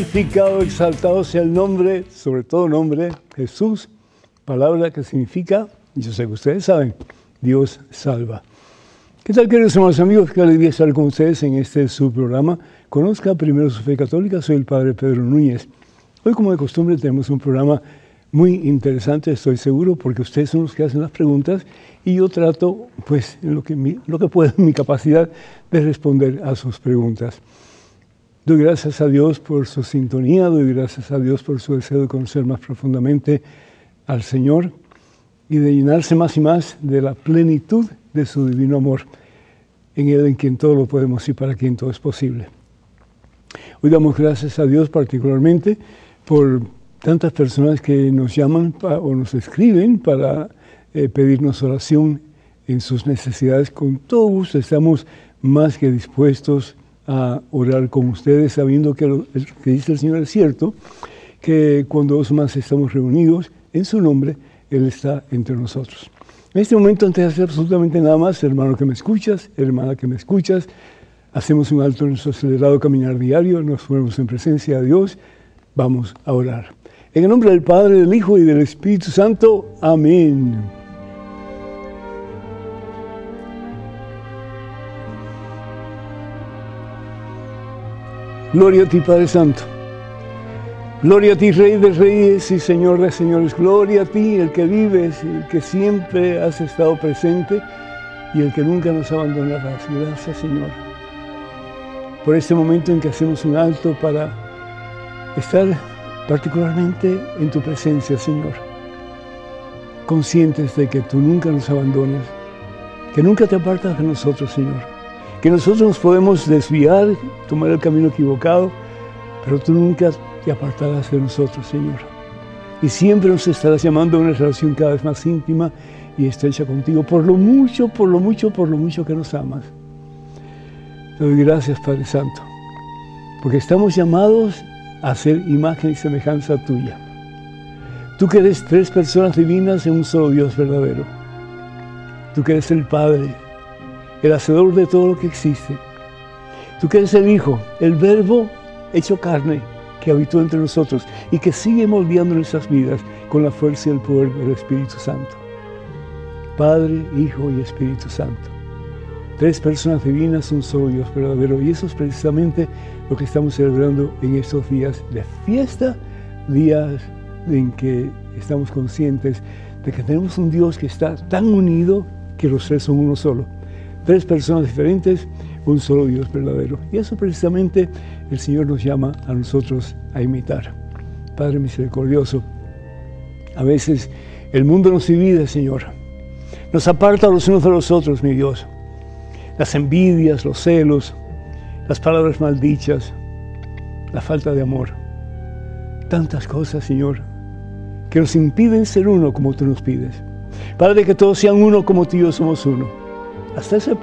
Glorificado, exaltado sea el nombre, sobre todo nombre, Jesús, palabra que significa, yo sé que ustedes saben, Dios salva. ¿Qué tal, queridos hermanos amigos? Qué alegría estar con ustedes en este su programa. Conozca primero su fe católica, soy el Padre Pedro Núñez. Hoy, como de costumbre, tenemos un programa muy interesante, estoy seguro, porque ustedes son los que hacen las preguntas y yo trato, pues, en lo que puedo, en mi capacidad de responder a sus preguntas. Doy gracias a Dios por su sintonía, doy gracias a Dios por su deseo de conocer más profundamente al Señor y de llenarse más y más de la plenitud de su divino amor, en Él en quien todo lo podemos y para quien todo es posible. Hoy damos gracias a Dios particularmente por tantas personas que nos llaman o nos escriben para pedirnos oración en sus necesidades. Con todo gusto estamos más que dispuestos a orar con ustedes, sabiendo que lo que dice el Señor es cierto, que cuando dos más estamos reunidos en su nombre, Él está entre nosotros. En este momento, antes de hacer absolutamente nada más, hermano que me escuchas, hermana que me escuchas, hacemos un alto en nuestro acelerado caminar diario, nos ponemos en presencia de Dios, vamos a orar. En el nombre del Padre, del Hijo y del Espíritu Santo. Amén. Gloria a ti, Padre Santo. Gloria a ti, Rey de Reyes y Señor de Señores. Gloria a ti, el que vives, el que siempre has estado presente y el que nunca nos abandonarás. Gracias, Señor, por este momento en que hacemos un alto para estar particularmente en tu presencia, Señor. Conscientes de que tú nunca nos abandonas, que nunca te apartas de nosotros, Señor. Que nosotros nos podemos desviar, tomar el camino equivocado, pero tú nunca te apartarás de nosotros, Señor. Y siempre nos estarás llamando a una relación cada vez más íntima y estrecha contigo, por lo mucho que nos amas. Te doy gracias, Padre Santo, porque estamos llamados a ser imagen y semejanza tuya. Tú que eres tres personas divinas en un solo Dios verdadero. Tú que eres el Padre, el hacedor de todo lo que existe. Tú que eres el Hijo, el Verbo hecho carne, que habitó entre nosotros y que sigue moldeando nuestras vidas con la fuerza y el poder del Espíritu Santo. Padre, Hijo y Espíritu Santo. Tres personas divinas, un solo Dios verdadero. Y eso es precisamente lo que estamos celebrando en estos días de fiesta, días en que estamos conscientes de que tenemos un Dios que está tan unido que los tres son uno solo. Tres personas diferentes, un solo Dios verdadero. Y eso precisamente el Señor nos llama a nosotros a imitar. Padre misericordioso, a veces el mundo nos divide, Señor. Nos aparta los unos de los otros, mi Dios. Las envidias, los celos, las palabras maldichas, la falta de amor. Tantas cosas, Señor, que nos impiden ser uno como tú nos pides. Padre, que todos sean uno como tú y yo somos uno. Hasta ese